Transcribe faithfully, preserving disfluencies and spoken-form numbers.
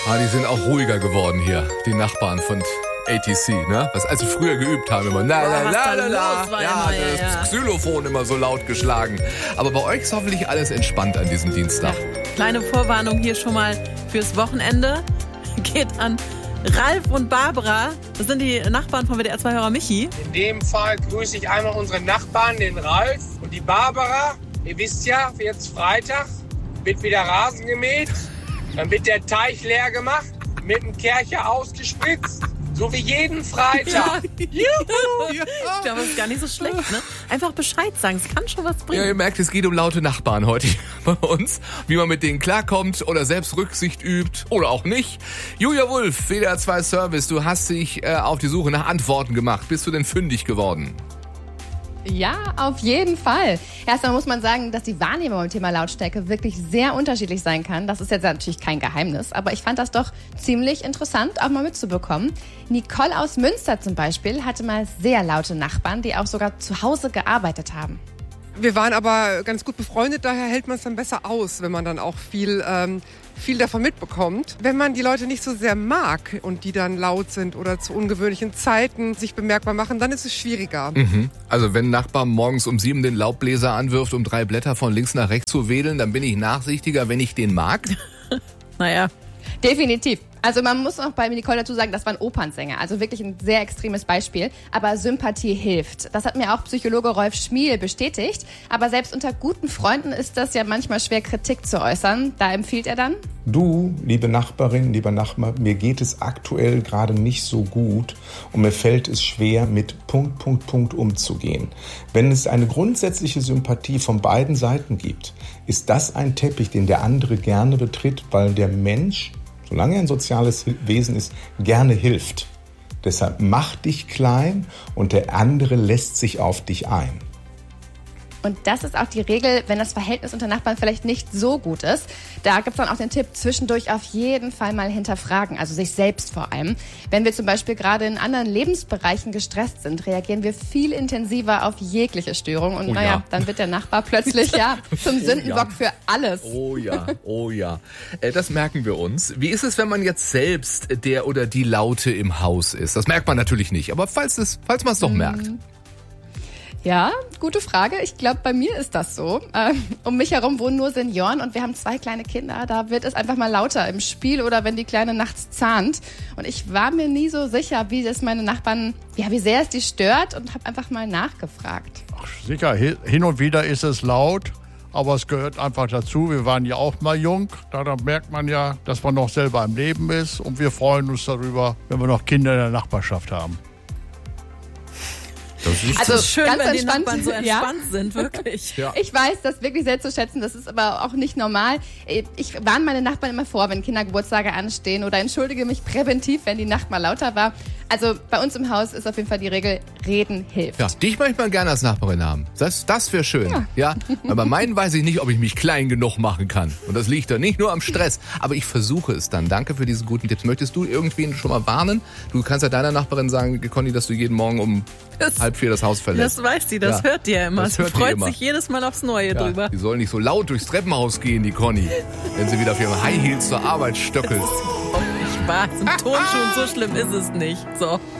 Ah, die sind auch ruhiger geworden hier, die Nachbarn von A T C, ne? Was als sie früher geübt haben, immer la la la la la. Ja, das Xylophon immer so laut geschlagen. Aber bei euch ist hoffentlich alles entspannt an diesem Dienstag. Ja. Kleine Vorwarnung hier schon mal fürs Wochenende. Geht an Ralf und Barbara. Das sind die Nachbarn von W D R zwei Hörer Michi. In dem Fall grüße ich einmal unsere Nachbarn, den Ralf und die Barbara. Ihr wisst ja, jetzt Freitag wird wieder Rasen gemäht. Dann wird der Teich leer gemacht, mit dem Kercher ausgespritzt. So wie jeden Freitag. Ja. Juhu. Ja. Ich glaube, das ist gar nicht so schlecht, ne? Einfach Bescheid sagen, es kann schon was bringen. Ja, ihr merkt, es geht um laute Nachbarn heute bei uns. Wie man mit denen klarkommt oder selbst Rücksicht übt oder auch nicht. Julia Wulff, W D R zwei Service, du hast dich äh, auf die Suche nach Antworten gemacht. Bist du denn fündig geworden? Ja, auf jeden Fall. Erstmal muss man sagen, dass die Wahrnehmung beim Thema Lautstärke wirklich sehr unterschiedlich sein kann. Das ist jetzt natürlich kein Geheimnis, aber ich fand das doch ziemlich interessant, auch mal mitzubekommen. Nicole aus Münster zum Beispiel hatte mal sehr laute Nachbarn, die auch sogar zu Hause gearbeitet haben. Wir waren aber ganz gut befreundet, daher hält man es dann besser aus, wenn man dann auch viel, ähm, viel davon mitbekommt. Wenn man die Leute nicht so sehr mag und die dann laut sind oder zu ungewöhnlichen Zeiten sich bemerkbar machen, dann ist es schwieriger. Mhm. Also wenn ein Nachbar morgens um sieben den Laubbläser anwirft, um drei Blätter von links nach rechts zu wedeln, dann bin ich nachsichtiger, wenn ich den mag. Naja. Definitiv. Also man muss auch bei Nicole dazu sagen, das war ein Opernsänger, also wirklich ein sehr extremes Beispiel. Aber Sympathie hilft. Das hat mir auch Psychologe Rolf Schmiel bestätigt. Aber selbst unter guten Freunden ist das ja manchmal schwer, Kritik zu äußern. Da empfiehlt er dann: Du, liebe Nachbarin, lieber Nachbar, mir geht es aktuell gerade nicht so gut und mir fällt es schwer, mit Punkt, Punkt, Punkt umzugehen. Wenn es eine grundsätzliche Sympathie von beiden Seiten gibt, ist das ein Teppich, den der andere gerne betritt, weil der Mensch, solange er ein soziales Wesen ist, gerne hilft. Deshalb mach dich klein und der andere lässt sich auf dich ein. Und das ist auch die Regel, wenn das Verhältnis unter Nachbarn vielleicht nicht so gut ist. Da gibt's dann auch den Tipp, zwischendurch auf jeden Fall mal hinterfragen, also sich selbst vor allem. Wenn wir zum Beispiel gerade in anderen Lebensbereichen gestresst sind, reagieren wir viel intensiver auf jegliche Störung. Und oh naja, ja. dann wird der Nachbar plötzlich ja zum Sündenbock ja. für alles. Oh ja, oh ja. Äh, das merken wir uns. Wie ist es, wenn man jetzt selbst der oder die Laute im Haus ist? Das merkt man natürlich nicht, aber falls, es, falls man es doch merkt. Ja, gute Frage. Ich glaube, bei mir ist das so. Ähm, um mich herum wohnen nur Senioren und wir haben zwei kleine Kinder. Da wird es einfach mal lauter im Spiel oder wenn die Kleine nachts zahnt. Und ich war mir nie so sicher, wie das meine Nachbarn, ja, wie sehr es die stört und habe einfach mal nachgefragt. Ach, sicher, hin und wieder ist es laut, aber es gehört einfach dazu. Wir waren ja auch mal jung. Daran merkt man ja, dass man noch selber im Leben ist. Und wir freuen uns darüber, wenn wir noch Kinder in der Nachbarschaft haben. Das ist also schön, ganz wenn die entspannt, Nachbarn so entspannt ja. sind, wirklich. Ja. Ich weiß, das wirklich sehr zu schätzen, das ist aber auch nicht normal. Ich warne meine Nachbarn immer vor, wenn Kindergeburtstage anstehen oder entschuldige mich präventiv, wenn die Nacht mal lauter war. Also bei uns im Haus ist auf jeden Fall die Regel, reden hilft. Ja, dich möchte man gerne als Nachbarin haben. Das, das wäre schön. Ja. ja. Aber meinen weiß ich nicht, ob ich mich klein genug machen kann. Und das liegt dann nicht nur am Stress. Aber ich versuche es dann. Danke für diesen guten Tipps. Möchtest du irgendwen schon mal warnen? Du kannst ja deiner Nachbarin sagen, Conny, dass du jeden Morgen um das, halb vier das Haus verlässt. Das weiß sie, das ja. hört die ja immer. Das sie hört freut immer. sich jedes Mal aufs Neue ja, drüber. Die soll nicht so laut durchs Treppenhaus gehen, die Conny. Wenn sie wieder auf ihrem High Heels zur Arbeit stöckelt. Das ist doch nicht wahr. Zum Turnschuhen, so schlimm ist es nicht. So.